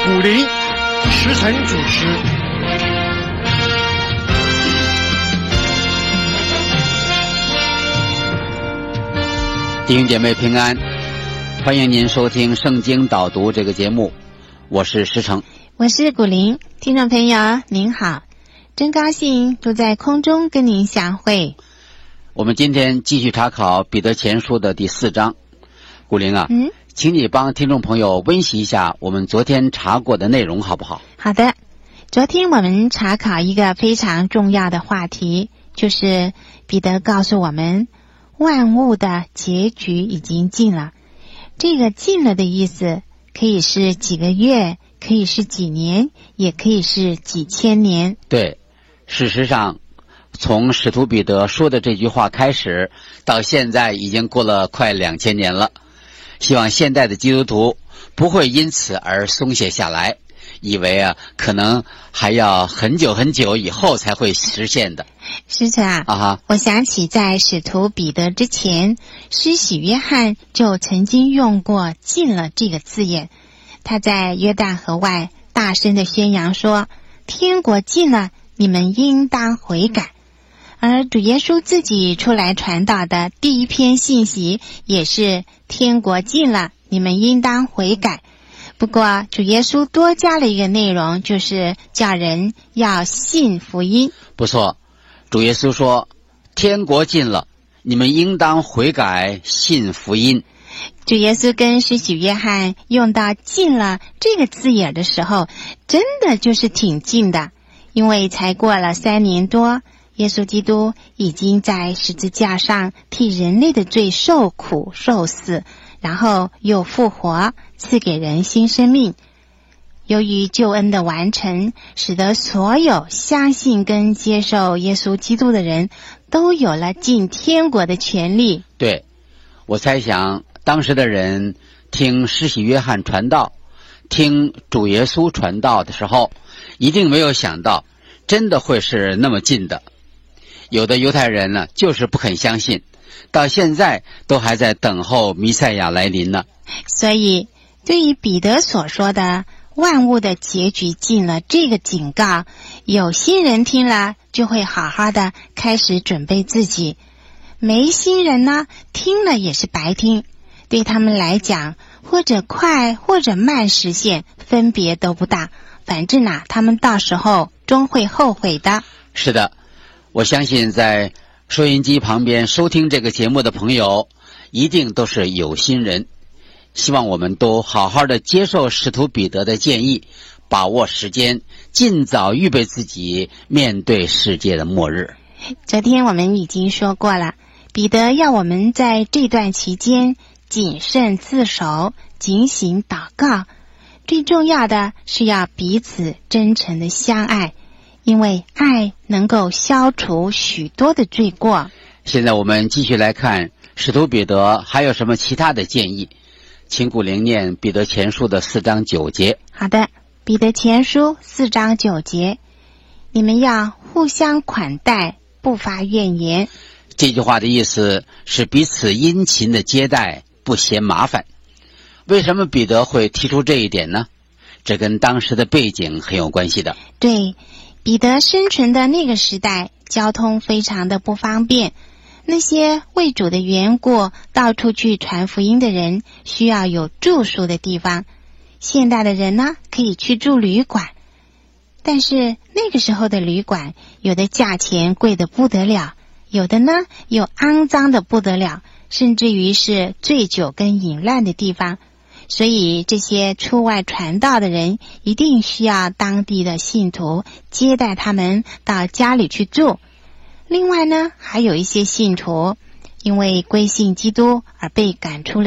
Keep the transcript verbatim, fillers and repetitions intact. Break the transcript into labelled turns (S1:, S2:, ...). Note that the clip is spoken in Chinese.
S1: 古林时辰主持。
S2: 弟兄姐妹平安，欢迎您收听圣经导读这个节目，我是石成，
S3: 我是古林。听众朋友您好，真高兴都在空中跟您相会。
S2: 我们今天继续查考彼得前书的第四章。古林啊，嗯，请你帮听众朋友温习一下我们昨天查过的内容好不好？
S3: 好的，昨天我们查考一个非常重要的话题，就是彼得告诉我们万物的结局已经近了。这个近了的意思可以是几个月，可以是几年，也可以是几千年。
S2: 对，事实上从使徒彼得说的这句话开始到现在已经过了快两千年了。希望现代的基督徒不会因此而松懈下来，以为啊可能还要很久很久以后才会实现的。
S3: 师承啊，啊哈，我想起在使徒彼得之前，施洗约翰就曾经用过近了这个字眼。他在约旦河外大声地宣扬说，天国近了，你们应当悔改。而主耶稣自己出来传道的第一篇信息也是天国近了，你们应当悔改。不过主耶稣多加了一个内容，就是叫人要信福音。
S2: 不错，主耶稣说天国近了，你们应当悔改，信福音。
S3: 主耶稣跟施洗约翰用到近了这个字眼的时候，真的就是挺近的，因为才过了三年多，耶稣基督已经在十字架上替人类的罪受苦受死，然后又复活，赐给人新生命。由于救恩的完成，使得所有相信跟接受耶稣基督的人都有了进天国的权利。
S2: 对，我猜想当时的人听施洗约翰传道，听主耶稣传道的时候，一定没有想到真的会是那么近的。有的犹太人呢，就是不肯相信，到现在都还在等候弥赛亚来临呢。
S3: 所以对于彼得所说的万物的结局近了这个警告，有心人听了就会好好的开始准备自己，没心人呢，听了也是白听，对他们来讲或者快或者慢实现分别都不大，反正啊，他们到时候终会后悔的。
S2: 是的，我相信在收音机旁边收听这个节目的朋友一定都是有心人，希望我们都好好的接受使徒彼得的建议，把握时间，尽早预备自己面对世界的末日。
S3: 昨天我们已经说过了，彼得要我们在这段期间谨慎自守，警醒祷告，最重要的是要彼此真诚的相爱，因为爱能够消除许多的罪过。
S2: 现在我们继续来看使徒彼得还有什么其他的建议，请古灵念彼得前书的四章九节。
S3: 好的，彼得前书四章九节，你们要互相款待，不发怨言。
S2: 这句话的意思是彼此殷勤的接待，不嫌麻烦。为什么彼得会提出这一点呢？这跟当时的背景很有关系的。
S3: 对，彼得生存的那个时代，交通非常的不方便，那些为主的缘故到处去传福音的人需要有住宿的地方。现代的人呢，可以去住旅馆，但是那个时候的旅馆有的价钱贵得不得了，有的呢又肮脏的不得了，甚至于是醉酒跟淫乱的地方。所以这些出外传道的人一定需要当地的信徒接待他们到家里去住。另外呢，还有一些信徒因为归信基督而被赶出了